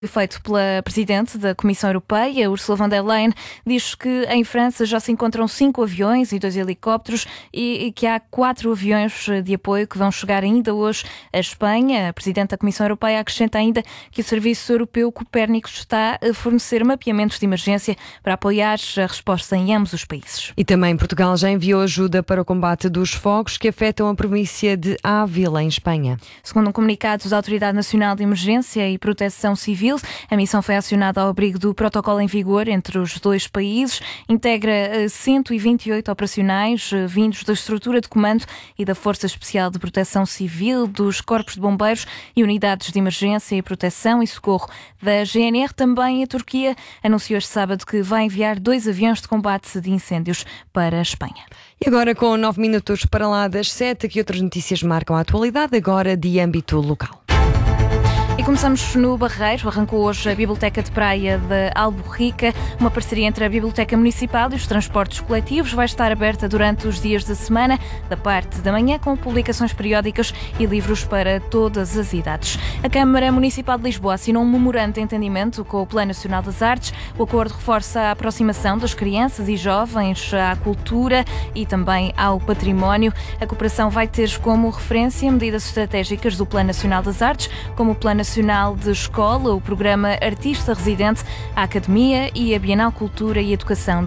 Feito pela Presidente da Comissão Europeia, Ursula von der Leyen, diz que em França já se encontram 5 aviões e 2 helicópteros e que há 4 aviões de apoio que vão chegar ainda hoje à Espanha. A Presidente da Comissão Europeia acrescenta ainda que o Serviço Europeu Copérnicos está a fornecer mapeamentos de emergência para apoiar a resposta em ambos os países. E também Portugal já enviou ajuda para o combate dos fogos que afetam a província de Ávila, em Espanha. Segundo um comunicado da Autoridade Nacional de Emergência e Proteção Civil, a missão foi acionada ao abrigo do protocolo em vigor entre os dois países, integra 128 operacionais vindos da estrutura de comando e da Força Especial de Proteção Civil, dos Corpos de Bombeiros e unidades de emergência e proteção e socorro da GNR. Também a Turquia anunciou este sábado que vai enviar 2 aviões de combate de incêndios para a Espanha. E agora, com 9 minutos para lá das 7, que outras notícias marcam a atualidade, agora de âmbito local. E começamos no Barreiro. Arrancou hoje a Biblioteca de Praia de Alborrica. Uma parceria entre a Biblioteca Municipal e os transportes coletivos. Vai estar aberta durante os dias da semana, da parte da manhã, com publicações periódicas e livros para todas as idades. A Câmara Municipal de Lisboa assinou um memorando de entendimento com o Plano Nacional das Artes. O acordo reforça a aproximação das crianças e jovens à cultura e também ao património. A cooperação vai ter como referência medidas estratégicas do Plano Nacional das Artes, como o Plano Nacional de Escola, o Programa Artista Residente, a Academia e a Bienal Cultura e Educação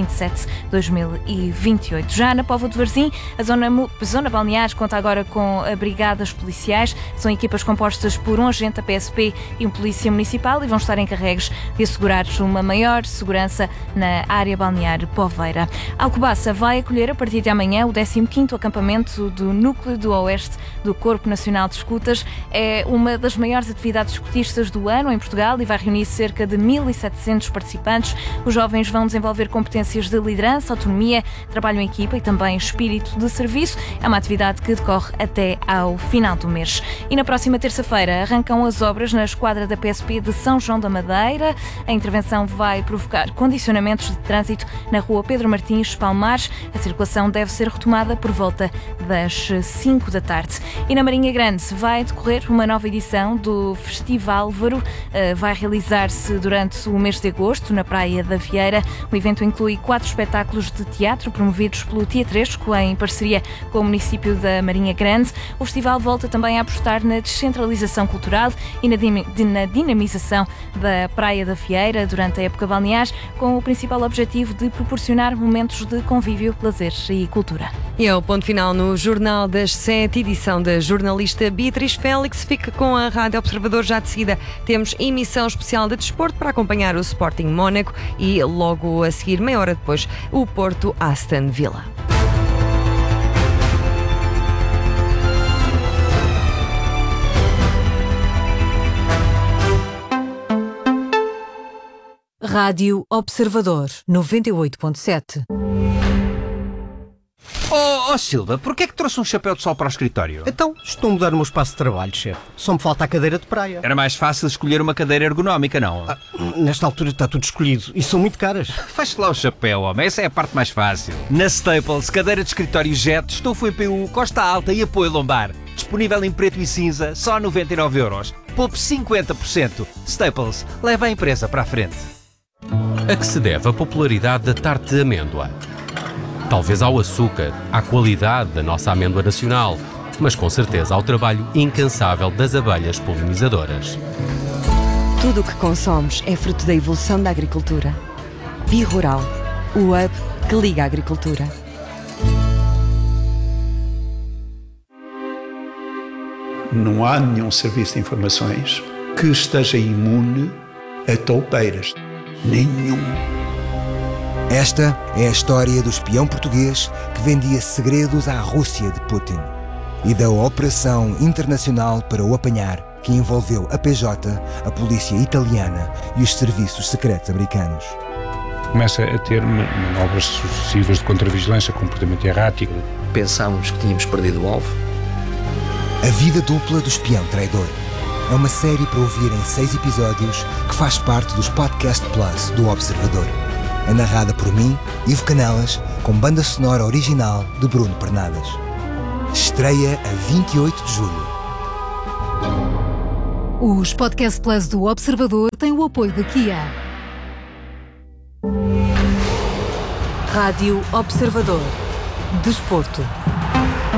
2027-2028. Já na Póvoa de Varzim, a zona balnear conta agora com brigadas policiais. São equipas compostas por um agente da PSP e um polícia municipal e vão estar encarregues de assegurar uma maior segurança na área balnear Poveira. Alcobaça vai acolher a partir de amanhã o 15º acampamento do Núcleo do Oeste do Corpo Nacional de Escutas. É uma das maiores atividades escutistas do ano em Portugal e vai reunir cerca de 1.700 participantes. Os jovens vão desenvolver competências de liderança, autonomia, trabalho em equipa e também espírito de serviço. É uma atividade que decorre até ao final do mês. E na próxima terça-feira arrancam as obras na esquadra da PSP de São João da Madeira. A intervenção vai provocar condicionamentos de trânsito na rua Pedro Martins, Palmares. A circulação deve ser retomada por volta das 5 da tarde. E na Marinha Grande vai decorrer uma nova edição do Festival Álvaro. Vai realizar-se durante o mês de agosto na Praia da Vieira. O evento inclui 4 espetáculos de teatro promovidos pelo Teatresco em parceria com o município da Marinha Grande. O festival volta também a apostar na descentralização cultural e na dinamização da Praia da Vieira durante a época balnear, com o principal objetivo de proporcionar momentos de convívio, lazer e cultura. E é o ponto final no Jornal das 7, edição da jornalista Beatriz Félix. Fica com a Rádio Observador. Já de seguida temos emissão especial de desporto para acompanhar o Sporting Mónaco e logo a seguir, meia hora depois, o Porto Aston Villa. Rádio Observador 98.7. Oh Silva, porquê é que trouxe um chapéu de sol para o escritório? Então, estou a mudar o meu espaço de trabalho, chefe. Só me falta a cadeira de praia. Era mais fácil escolher uma cadeira ergonómica, não? Nesta altura está tudo escolhido e são muito caras. Faz-te lá o chapéu, homem. Essa é a parte mais fácil. Na Staples, cadeira de escritório Jet, estofo em PU, costa alta e apoio lombar. Disponível em preto e cinza, só 99€. Poupe 50%. Staples, leva a empresa para a frente. A que se deve a popularidade da tarte de amêndoa? Talvez ao açúcar, à qualidade da nossa amêndoa nacional, mas com certeza ao trabalho incansável das abelhas polinizadoras. Tudo o que consomes é fruto da evolução da agricultura. Bi-Rural, o hub que liga a agricultura. Não há nenhum serviço de informações que esteja imune a toupeiras. Nenhum. Esta é a história do espião português que vendia segredos à Rússia de Putin e da operação internacional para o apanhar, que envolveu a PJ, a polícia italiana e os serviços secretos americanos. Começa a ter manobras sucessivas de contravigilância, comportamento errático. Pensámos que tínhamos perdido o alvo. A vida dupla do espião traidor. É uma série para ouvir em 6 episódios que faz parte dos Podcast Plus do Observador. É narrada por mim, Ivo Canelas, com banda sonora original de Bruno Pernadas. Estreia a 28 de julho. Os Podcast Plus do Observador têm o apoio da Kia. Rádio Observador. Desporto.